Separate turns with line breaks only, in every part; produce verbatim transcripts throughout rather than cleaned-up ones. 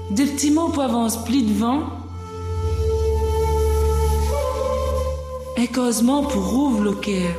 Des petits mots pour avancer plus devant. Et causement pour ouvrir le cœur.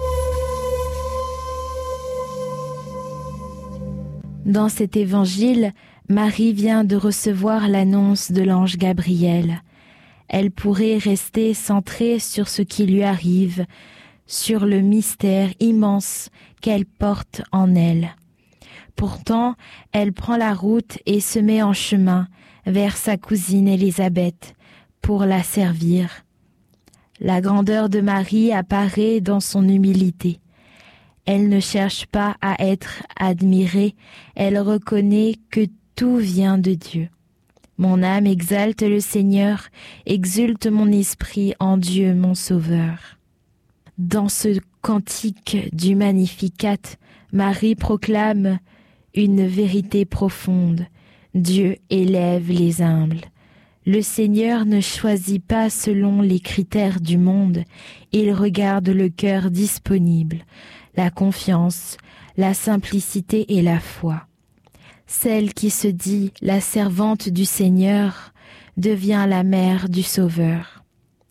Dans cet évangile, Marie vient de recevoir l'annonce de l'ange Gabriel. Elle pourrait rester centrée sur ce qui lui arrive, sur le mystère immense qu'elle porte en elle. Pourtant, elle prend la route et se met en chemin vers sa cousine Élisabeth pour la servir. La grandeur de Marie apparaît dans son humilité. Elle ne cherche pas à être admirée, elle reconnaît que tout vient de Dieu. Mon âme exalte le Seigneur, exulte mon esprit en Dieu mon Sauveur. Dans ce cantique du Magnificat, Marie proclame une vérité profonde. Dieu élève les humbles. Le Seigneur ne choisit pas selon les critères du monde, il regarde le cœur disponible, la confiance, la simplicité et la foi. Celle qui se dit la servante du Seigneur devient la mère du Sauveur.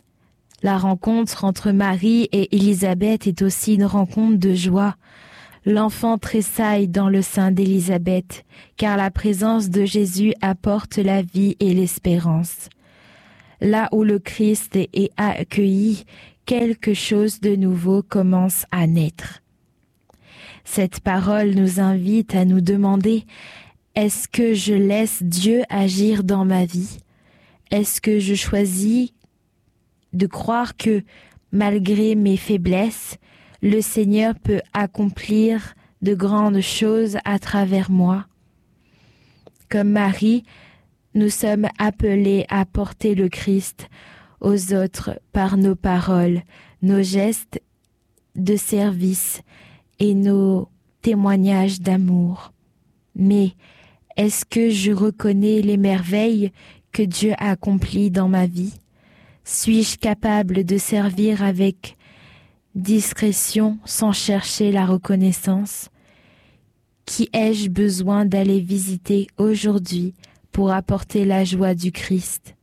La rencontre entre Marie et Élisabeth est aussi une rencontre de joie. L'enfant tressaille dans le sein d'Élisabeth, car la présence de Jésus apporte la vie et l'espérance. Là où le Christ est accueilli, quelque chose de nouveau commence à naître. Cette parole nous invite à nous demander: est-ce que je laisse Dieu agir dans ma vie? Est-ce que je choisis de croire que, malgré mes faiblesses, le Seigneur peut accomplir de grandes choses à travers moi? Comme Marie, nous sommes appelés à porter le Christ aux autres par nos paroles, nos gestes de service et nos témoignages d'amour. Mais est-ce que je reconnais les merveilles que Dieu a accomplies dans ma vie? Suis-je capable de servir avec discrétion sans chercher la reconnaissance? Qui ai-je besoin d'aller visiter aujourd'hui pour apporter la joie du Christ?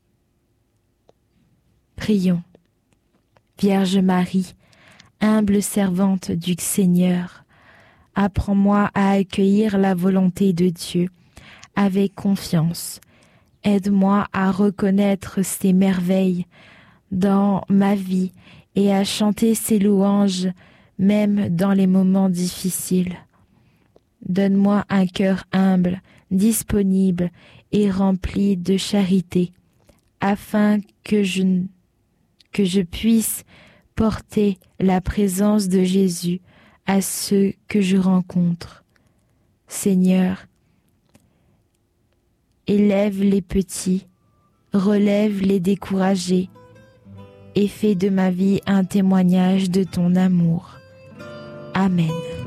Prions. Vierge Marie, humble servante du Seigneur, apprends-moi à accueillir la volonté de Dieu avec confiance. Aide-moi à reconnaître ses merveilles dans ma vie et à chanter ses louanges même dans les moments difficiles. Donne-moi un cœur humble, disponible et rempli de charité, afin que je, que je puisse porter la présence de Jésus à ceux que je rencontre. Seigneur, élève les petits, relève les découragés et fais de ma vie un témoignage de ton amour. Amen.